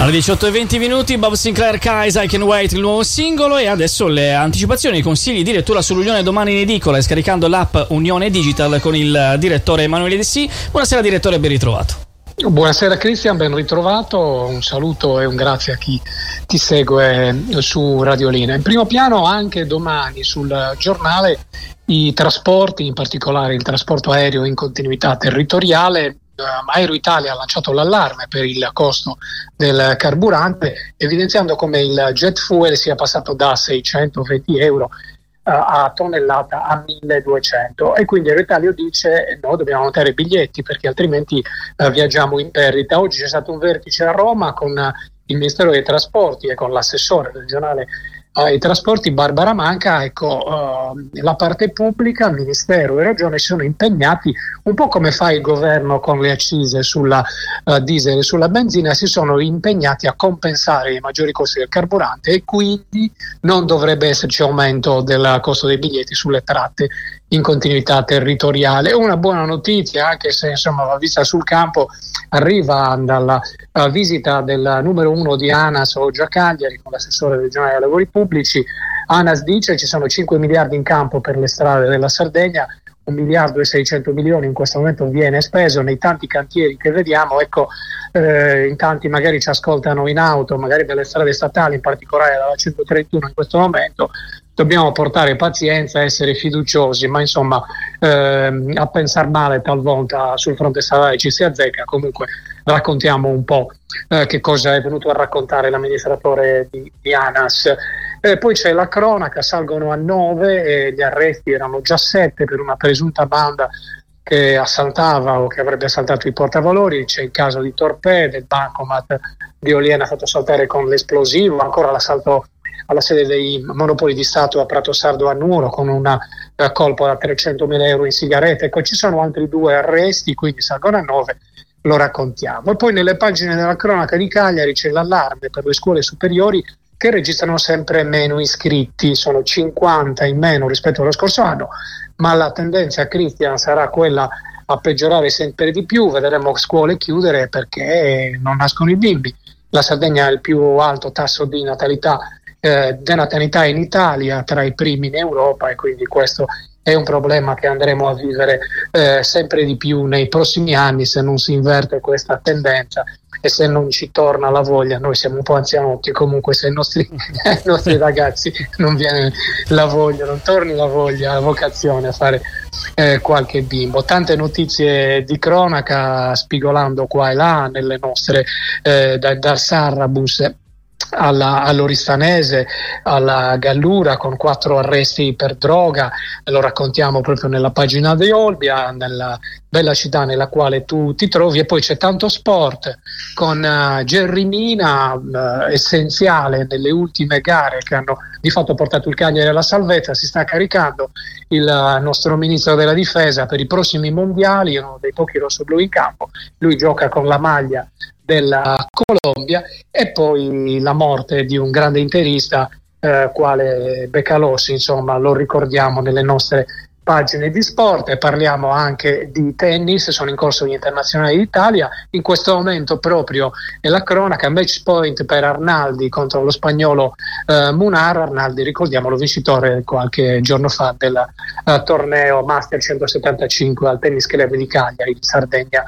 Alle 18:20 Bob Sinclair, Kais, I Can Wait, il nuovo singolo. E adesso le anticipazioni, i consigli di lettura sull'Unione domani in edicola, scaricando l'app Unione Digital con il direttore Emanuele De Sì. Buonasera direttore, ben ritrovato. Buonasera Cristian, ben ritrovato, un saluto e un grazie a chi ti segue su Radiolina. In primo piano anche domani sul giornale i trasporti, in particolare il trasporto aereo in continuità territoriale. Aero Italia ha lanciato l'allarme per il costo del carburante, evidenziando come il jet fuel sia passato da 620 euro a tonnellata a 1200, e quindi Aero Italia dice no, dobbiamo notare i biglietti perché altrimenti viaggiamo in perdita. Oggi c'è stato un vertice a Roma con il Ministero dei Trasporti e con l'assessore regionale ai trasporti Barbara Manca. Ecco, la parte pubblica, Ministero e Regione si sono impegnati, un po' come fa il governo con le accise sulla diesel e sulla benzina, si sono impegnati a compensare i maggiori costi del carburante, e quindi non dovrebbe esserci aumento del costo dei biglietti sulle tratte in continuità territoriale. Una buona notizia, anche se insomma va vista sul campo, arriva dalla visita del numero 1 di ANAS oggi a Cagliari con l'assessore regionale ai lavori pubblici. ANAS dice ci sono 5 miliardi in campo per le strade della Sardegna, 1 miliardo e 600 milioni in questo momento viene speso nei tanti cantieri che vediamo. Ecco, in tanti magari ci ascoltano in auto, magari delle strade statali, in particolare dalla 131 in questo momento. Dobbiamo portare pazienza, essere fiduciosi, ma insomma a pensare male talvolta sul fronte stradale ci si azzecca. Comunque raccontiamo un po' che cosa è venuto a raccontare l'amministratore di ANAS. Poi c'è la cronaca, salgono a 9 e gli arresti erano già 7 per una presunta banda che assaltava o che avrebbe assaltato i portavalori. C'è il caso di Torpè, del bancomat di Oliena fatto saltare con l'esplosivo, ancora l'assalto alla sede dei Monopoli di Stato a Prato Sardo a Nuoro con una colpo da 300.000 euro in sigarette. Ecco, ci sono altri 2 arresti, quindi salgono a 9, lo raccontiamo. E poi nelle pagine della cronaca di Cagliari c'è l'allarme per le scuole superiori che registrano sempre meno iscritti, sono 50 in meno rispetto allo scorso anno, ma la tendenza, Cristian, sarà quella a peggiorare sempre di più. Vedremo scuole chiudere perché non nascono i bimbi. La Sardegna ha il più alto tasso di natalità denatalità in Italia, tra i primi in Europa, e quindi questo è un problema che andremo a vivere sempre di più nei prossimi anni se non si inverte questa tendenza e se non ci torna la voglia. Noi siamo un po' anzianotti, comunque se ai nostri ragazzi non viene la voglia, non torni la voglia, la vocazione a fare qualche bimbo. Tante notizie di cronaca spigolando qua e là nelle nostre dal Sarrabus all'Oristanese, alla Gallura, con 4 arresti per droga. Lo raccontiamo proprio nella pagina di Olbia, nella bella città nella quale tu ti trovi. E poi c'è tanto sport con Gerry Mina, essenziale nelle ultime gare che hanno di fatto portato il Cagliari alla salvezza. Si sta caricando il nostro ministro della difesa per i prossimi mondiali, uno dei pochi rossoblù in campo. Lui gioca con la maglia della Colombia. E poi la morte di un grande interista quale Becalossi, insomma lo ricordiamo nelle nostre pagine di sport. E parliamo anche di tennis, sono in corso gli internazionali d'Italia, in questo momento proprio è la cronaca, match point per Arnaldi contro lo spagnolo Munar. Arnaldi, ricordiamolo, vincitore qualche giorno fa del torneo Master 175 al Tennis Club di Cagliari, di Sardegna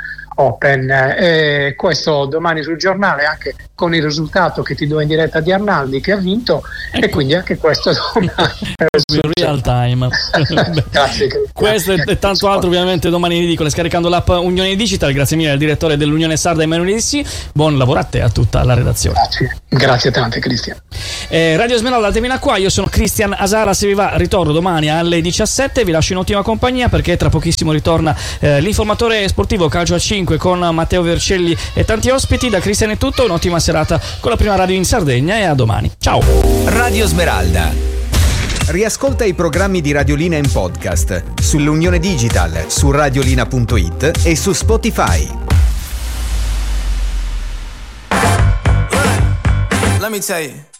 Open. Questo domani sul giornale, anche con il risultato che ti do in diretta di Arnaldi che ha vinto, ecco. E quindi anche questo domani real time. Grazie. Questo e tanto altro ovviamente domani in edicola, scaricando l'app Unione Digital. Grazie mille al direttore dell'Unione Sarda Emanuele De Sì. Buon lavoro a te e a tutta la redazione. Grazie tante, Cristian. Radio Smeralda termina qua. Io sono Cristian Asara. Se vi va, ritorno domani alle 17. Vi lascio in ottima compagnia perché tra pochissimo ritorna l'informatore sportivo Calcio a 5 con Matteo Vercelli e tanti ospiti. Da Cristian è tutto, un'ottima serata con la prima radio in Sardegna e a domani. Ciao. Radio Smeralda. Riascolta i programmi di Radiolina in podcast sull'Unione Digital, su radiolina.it e su Spotify. Let me tell you.